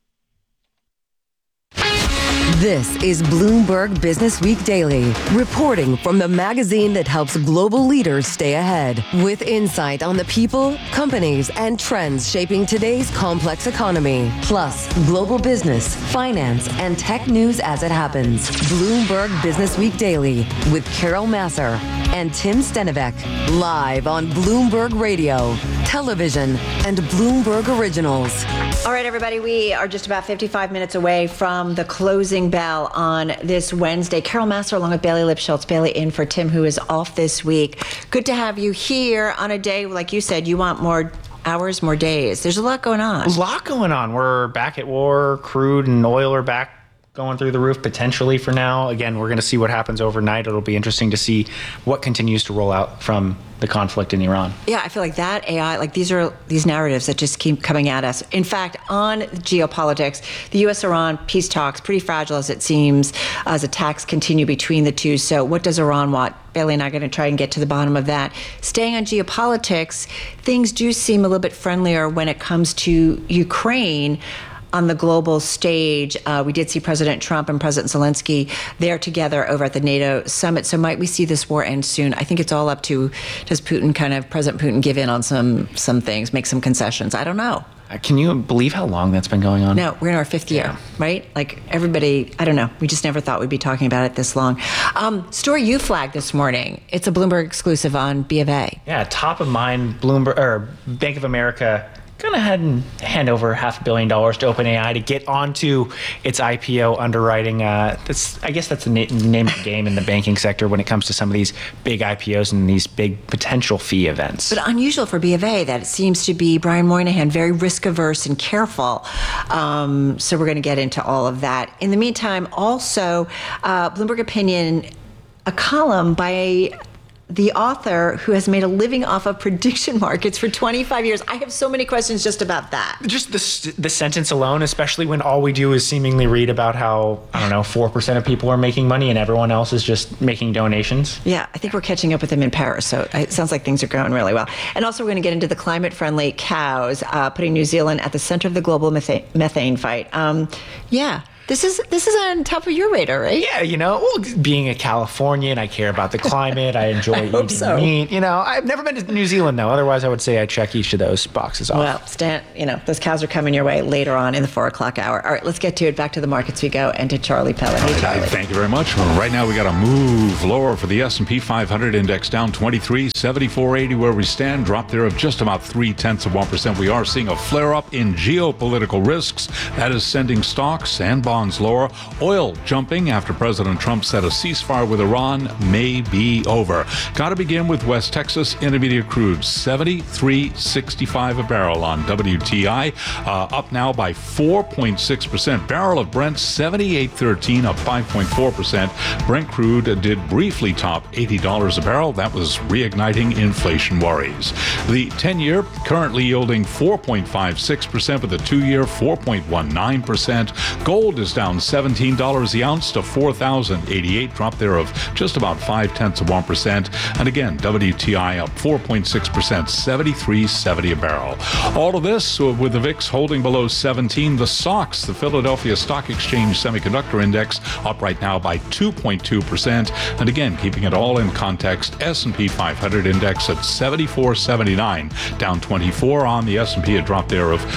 This is Bloomberg Business Week Daily, reporting from the magazine that helps global leaders stay ahead, with insight on the people, companies, and trends shaping today's complex economy, plus global business, finance, and tech news as it happens. Bloomberg Business Week Daily with Carol Massar and Tim Stenivek, live on Bloomberg Radio, television, and Bloomberg Originals. All right, everybody, we are just about 55 minutes away from the closing bell on this Wednesday. Carol Massar along with Bailey Lipschultz. Bailey in for Tim, who is off this week. Good to have you here on a day, like you said, you want more hours, more days. There's a lot going on. A lot going on. We're back at war. Crude and oil are back going through the roof potentially for now. Again, we're going to see what happens overnight. It'll be interesting to see what continues to roll out from the conflict in Iran. Yeah, I feel like that AI, like these are these narratives that just keep coming at us. In fact, on geopolitics, the U.S.-Iran peace talks, pretty fragile as it seems, as attacks continue between the two. So what does Iran want? Bailey and I are going to try and get to the bottom of that. Staying on geopolitics, things do seem a little bit friendlier when it comes to Ukraine. On the global stage, we did see President Trump and President Zelensky there together over at the NATO summit. So might we see this war end soon? I think it's all up to, does President Putin give in on some things, make some concessions? I don't know. Can you believe how long that's been going on? No, we're in our 5th year, right? Like everybody, I don't know. We just never thought we'd be talking about it this long. Story you flagged this morning. It's a Bloomberg exclusive on B of A. Yeah, top of mind, Bloomberg or Bank of America going ahead and hand over $500 million to OpenAI to get onto its IPO underwriting. I guess that's the name of the game in the banking sector when it comes to some of these big IPOs and these big potential fee events. But unusual for B of A that it seems to be Brian Moynihan, very risk averse and careful. So we're going to get into all of that. In the meantime, also, Bloomberg Opinion, a column by the author who has made a living off of prediction markets for 25 years. I have so many questions just about that. Just the sentence alone, especially when all we do is seemingly read about how, 4% of people are making money and everyone else is just making donations. Yeah, I think we're catching up with them in Paris, so it sounds like things are going really well. And also we're going to get into the climate-friendly cows, putting New Zealand at the center of the global methane fight. This is on top of your radar, right? Yeah, being a Californian, I care about the climate. I enjoy eating meat. I've never been to New Zealand, though. Otherwise, I would say I check each of those boxes off. Well, Stan, those cows are coming your way later on in the 4 o'clock hour. All right, let's get to it. Back to the markets we go, and to Charlie Pella. Hey, Charlie. Thank you very much. Well, right now, we got to move lower for the S&P 500 index, down 23, 74.80 where we stand. Drop there of just about 0.3%. We are seeing a flare-up in geopolitical risks. That is sending stocks and bonds lower. Oil jumping after President Trump said a ceasefire with Iran may be over. Got to begin with West Texas Intermediate crude, $73.65 a barrel on WTI, up now by 4.6%. Barrel of Brent, $78.13, up 5.4%. Brent crude did briefly top $80 a barrel. That was reigniting inflation worries. The 10-year currently yielding 4.56%, with the 2-year 4.19%. Gold is down $17 the ounce to $4,088, drop there of just about 0.5%. And again, WTI up 4.6%, $73.70 a barrel. All of this with the VIX holding below 17. The SOX, the Philadelphia Stock Exchange Semiconductor Index, up right now by 2.2%. And again, keeping it all in context, S&P 500 index at 74.79, down 24 on the S&P, a drop there of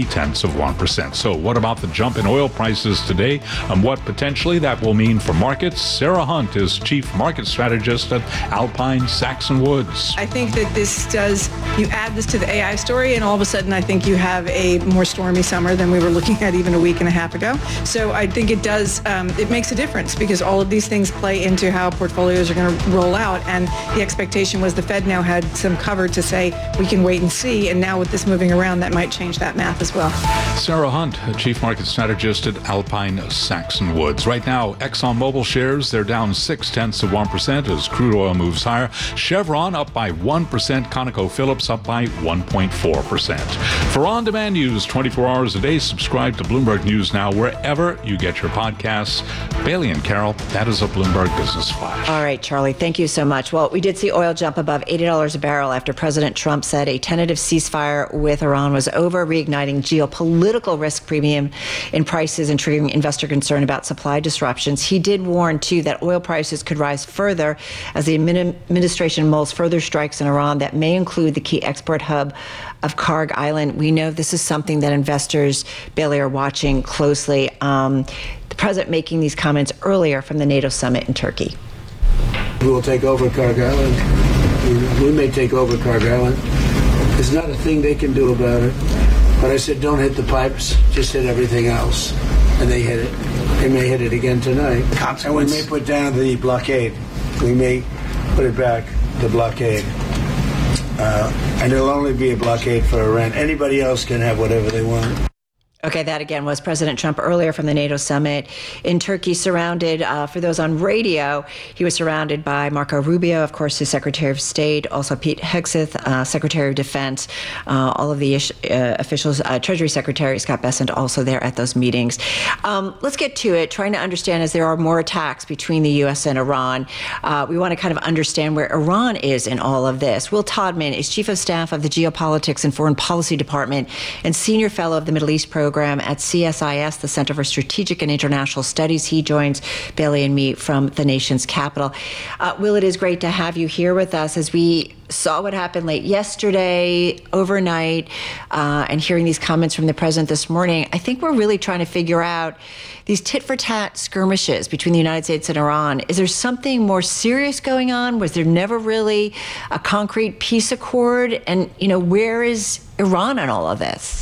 0.3%. So what about the jump in oil prices today, and what potentially that will mean for markets? Sarah Hunt is Chief Market Strategist at Alpine Saxon Woods. I think that you add this to the AI story, and all of a sudden I think you have a more stormy summer than we were looking at even a week and a half ago. So I think it does, it makes a difference, because all of these things play into how portfolios are going to roll out, and the expectation was the Fed now had some cover to say we can wait and see, and now with this moving around, that might change that math as well. Sarah Hunt, Chief Market Strategist at Alpine Saxon Woods. Right now, ExxonMobil shares, they're down 0.6% as crude oil moves higher. Chevron up by 1%. ConocoPhillips up by 1.4%. For on-demand news 24 hours a day, subscribe to Bloomberg News Now wherever you get your podcasts. Bailey and Carol, that is a Bloomberg Business Flash. All right, Charlie, thank you so much. Well, we did see oil jump above $80 a barrel after President Trump said a tentative ceasefire with Iran was over, reigniting geopolitical risk premium in prices and triggering investor concern about supply disruptions. He did warn, too, that oil prices could rise further as the administration mulls further strikes in Iran that may include the key export hub of Karg Island. We know this is something that investors, Bailey, are watching closely. The president making these comments earlier from the NATO summit in Turkey. We will take over Karg Island. We may take over Karg Island. There's not a thing they can do about it. But I said, don't hit the pipes, just hit everything else. And they hit it. They may hit it again tonight. And we may put down the blockade. We may put it back, the blockade. And it'll only be a blockade for Iran. Anybody else can have whatever they want. Okay, that again was President Trump earlier from the NATO summit in Turkey, surrounded, for those on radio, he was surrounded by Marco Rubio, of course, his Secretary of State, also Pete Hegseth, Secretary of Defense, all of the officials, Treasury Secretary Scott Bessent also there at those meetings. Let's get to it, trying to understand as there are more attacks between the U.S. and Iran. We want to kind of understand where Iran is in all of this. Will Todman is Chief of Staff of the Geopolitics and Foreign Policy Department and Senior Fellow of the Middle East Program at CSIS, the Center for Strategic and International Studies. He joins Bailey and me from the nation's capital. Will, it is great to have you here with us as we saw what happened late yesterday, overnight, and hearing these comments from the president this morning. I think we're really trying to figure out these tit-for-tat skirmishes between the United States and Iran. Is there something more serious going on? Was there never really a concrete peace accord? And, where is Iran in all of this?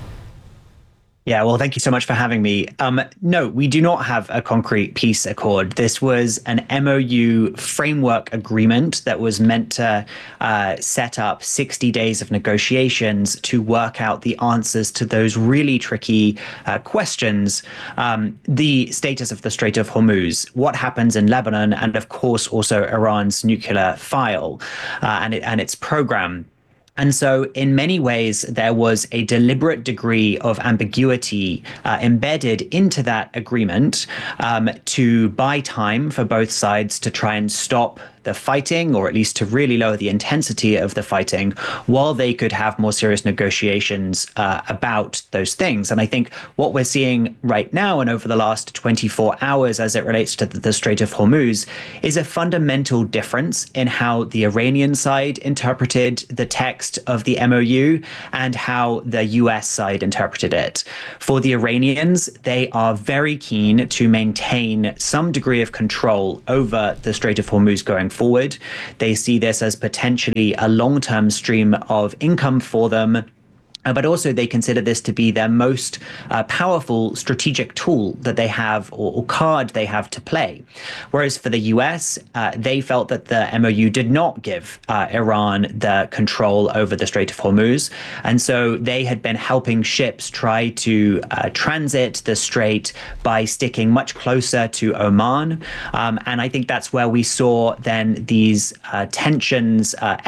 Yeah, well, thank you so much for having me. No, we do not have a concrete peace accord. This was an MOU framework agreement that was meant to set up 60 days of negotiations to work out the answers to those really tricky questions. The status of the Strait of Hormuz, what happens in Lebanon, and of course also Iran's nuclear file and its program. And so in many ways, there was a deliberate degree of ambiguity embedded into that agreement to buy time for both sides to try and stop the fighting, or at least to really lower the intensity of the fighting, while they could have more serious negotiations about those things. And I think what we're seeing right now and over the last 24 hours as it relates to the Strait of Hormuz is a fundamental difference in how the Iranian side interpreted the text of the MOU and how the US side interpreted it. For the Iranians, they are very keen to maintain some degree of control over the Strait of Hormuz going forward. They see this as potentially a long-term stream of income for them. But also they consider this to be their most powerful strategic tool that they have or card they have to play. Whereas for the US, they felt that the MOU did not give Iran the control over the Strait of Hormuz. And so they had been helping ships try to transit the strait by sticking much closer to Oman. And I think that's where we saw then these tensions